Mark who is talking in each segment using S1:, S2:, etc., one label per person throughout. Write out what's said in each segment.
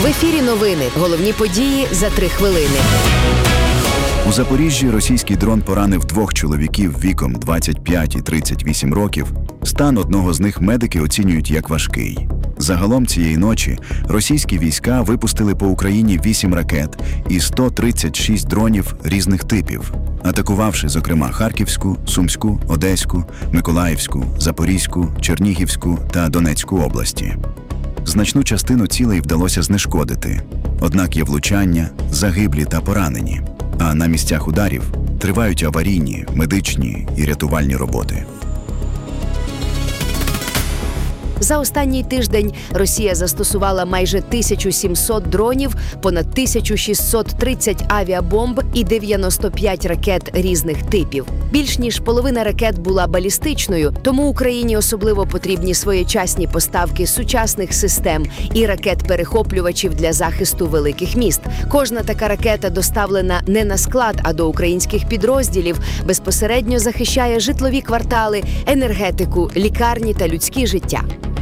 S1: В ефірі новини. Головні події за 3 хвилини.
S2: У Запоріжжі російський дрон поранив 2 чоловіків віком 25 і 38 років. Стан одного з них медики оцінюють як важкий. Загалом цієї ночі російські війська випустили по Україні 8 ракет і 136 дронів різних типів, атакувавши, зокрема, Харківську, Сумську, Одеську, Миколаївську, Запорізьку, Чернігівську та Донецьку області. Значну частину цілей вдалося знешкодити, однак є влучання, загиблі та поранені. А на місцях ударів тривають аварійні, медичні і рятувальні роботи.
S1: За останній тиждень Росія застосувала майже 1700 дронів, понад 1630 авіабомб і 95 ракет різних типів. Більш ніж половина ракет була балістичною, тому Україні особливо потрібні своєчасні поставки сучасних систем і ракет-перехоплювачів для захисту великих міст. Кожна така ракета доставлена не на склад, а до українських підрозділів, безпосередньо захищає житлові квартали, енергетику, лікарні та людські життя.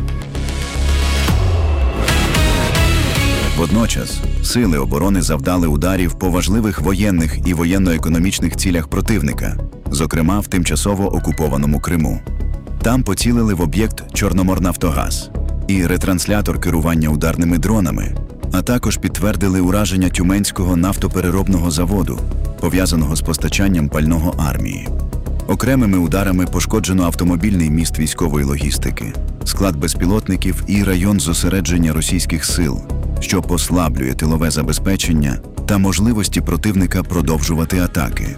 S2: Водночас, сили оборони завдали ударів по важливих воєнних і воєнно-економічних цілях противника, зокрема в тимчасово окупованому Криму. Там поцілили в об'єкт «Чорноморнафтогаз» і ретранслятор керування ударними дронами, а також підтвердили ураження Тюменського нафтопереробного заводу, пов'язаного з постачанням пального армії. Окремими ударами пошкоджено автомобільний міст військової логістики, склад безпілотників і район зосередження російських сил, що послаблює тилове забезпечення та можливості противника продовжувати атаки.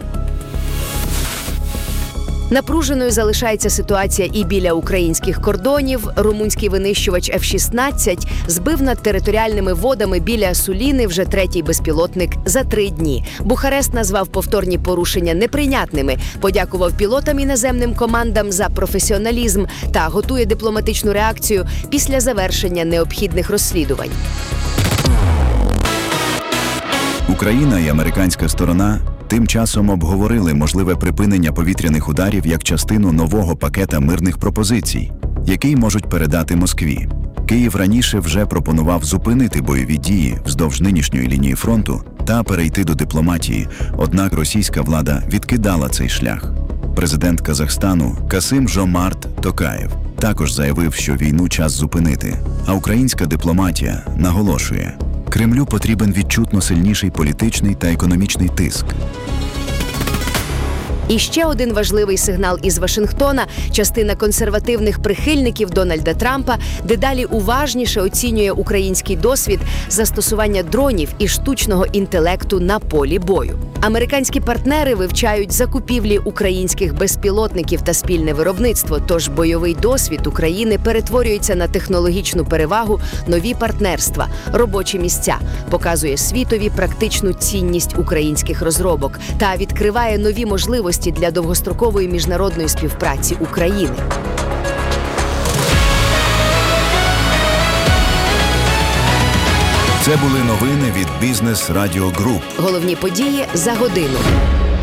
S1: Напруженою залишається ситуація і біля українських кордонів. Румунський винищувач F-16 збив над територіальними водами біля Суліни вже 3-й безпілотник за 3 дні. Бухарест назвав повторні порушення неприйнятними, подякував пілотам і наземним командам за професіоналізм та готує дипломатичну реакцію після завершення необхідних розслідувань.
S2: Україна і американська сторона тим часом обговорили можливе припинення повітряних ударів як частину нового пакета мирних пропозицій, який можуть передати Москві. Київ раніше вже пропонував зупинити бойові дії вздовж нинішньої лінії фронту та перейти до дипломатії, однак російська влада відкидала цей шлях. Президент Казахстану Касим-Жомарт Токаєв також заявив, що війну час зупинити, а українська дипломатія наголошує – Кремлю потрібен відчутно сильніший політичний та економічний тиск.
S1: І ще один важливий сигнал із Вашингтона. Частина консервативних прихильників Дональда Трампа дедалі уважніше оцінює український досвід застосування дронів і штучного інтелекту на полі бою. Американські партнери вивчають закупівлі українських безпілотників та спільне виробництво, тож бойовий досвід України перетворюється на технологічну перевагу, нові партнерства, робочі місця, показує світові практичну цінність українських розробок та відкриває нові можливості для довгострокової міжнародної співпраці України.
S2: Це були новини від Бізнес Радіо Груп.
S1: Головні події за годину.